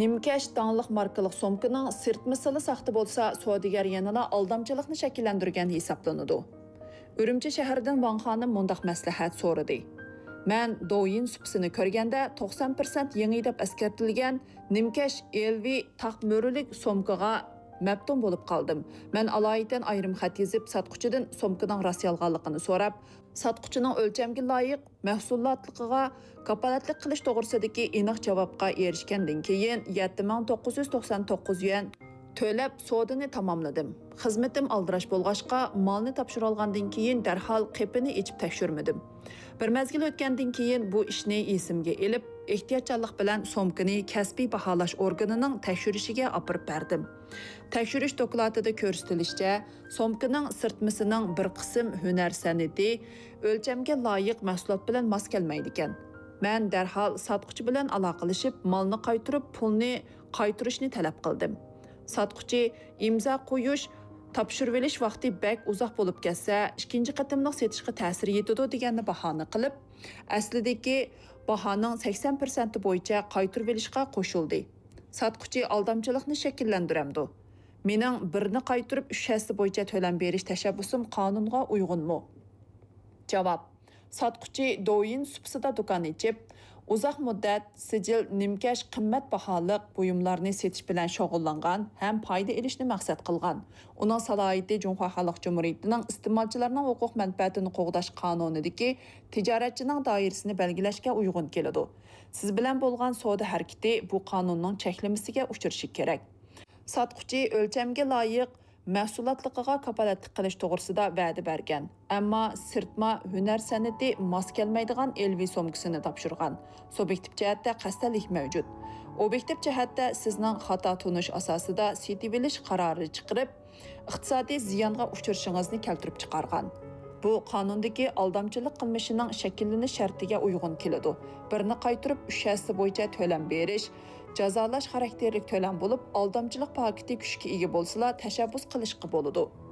Nimkesh dаңlıq markalık somkaның sırtmısılı saxta bolsa, savdogar yanına aldamçılıqni shakllantirgan hesaplanıdı. Ürümçi şəhərdən Van xanım mundaq məsləhət so'radi. Mən Douyin supsini ko'rganda 90% yangi deb eskartilgan Nimkesh elvi taq mo'rilik somkaga məftun bo'lib qoldim. Mən alaydan ayrim xat yezib satquchidan somkaning rost yolg'onligini so'rab, satquchining o'lchamga loyiq mahsulotligiga kapolatlik qilish to'g'risidagi aniq javobga erishgandan keyin 7999 yuan to'lab sodini tamomladim. Xizmatim aldirash bo'lg'achqa molni topshirib olgandan keyin darhol qepini ichib tekshirmadim. Bir mezgil o'tgandan keyin bu ishni esimga elib, ehtiyotchanlik bilan somkani kasbiy baholash organining tekshirishiga olib berdim. Tekshirish dokladida ko'rsatilishicha, somkaning sirtmisining bir qism hunar san'ati o'lchamga loyiq mahsulot bilan mos kelmaydi ekan. Men darhol sotquchi bilan aloqalashib, molni qaytirib, pulni qaytirishni talab qildim. Satquchi imzo qo'yish, topshirib olish vaqti bak uzoq bo'lib ketsa, ikkinchi qatimliq setishga ta'sir yetadi deganni bahona qilib, aslidagi bahoning 80% bo'yicha qaytirib olishga qo'shildi. Satquchi aldamchilikni shakllantiramdi. Mening birni qaytirib 3 hassa bo'yicha to'lam berish tashabbusim qonunga uyg'unmi? Javob: Satquchi Douyin supsida do'kon ichib, uzoq muddat sijil Nimkesh qimmat baholiq buyumlarni setish bilan shug'ullangan ham foyda olishni maqsad qilgan. Uning salohiyati Jumhur Xalq Jumhuriyatining iste'molchilarning huquq manfaatini qo'g'dash qonunidagi tijoratchining doirasini belgilashga uyg'un keladi. Siz bilan bo'lgan savdo harakati bu qonunning cheklamasiga uchrashi kerak. Satquchi o'lchamga loyiq mahsulotligiga kapolatlik qilish to'g'risida va'da bergan, ammo sirtma hunar san'ati mos kelmaydigan elvi somkasini topshirgan. Subyektiv jihatda qasdalik mavjud. Obyektiv jihatda sizning xato tunish asosida setib olish qarori chiqarib, iqtisodiy ziyonga uchrashingizni keltirib chiqargan. Bu qonundagi aldamchilik qilmishining shakllanish shartiga uyg'un keladi. Birini qaytirib 3 hassa bo'yicha to'lam berish, jazolash xarakterlik to'lam bo'lib, aldamchilik paketi kuchga ega bo'lsa, tashabbus qilishga bo'ladi.